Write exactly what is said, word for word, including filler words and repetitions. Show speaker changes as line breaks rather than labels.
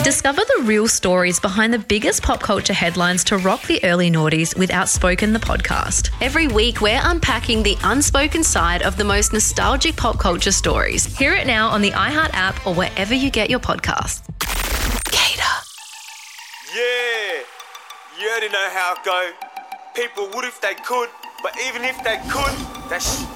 Discover the real stories behind the biggest pop culture headlines to rock the early noughties with Outspoken the podcast.
Every week, we're unpacking the unspoken side of the most nostalgic pop culture stories.
Hear it now on the iHeart app or wherever you get your podcasts.
Gator.
Yeah, you already know how it go. People would if they could, but even if they could, that sh-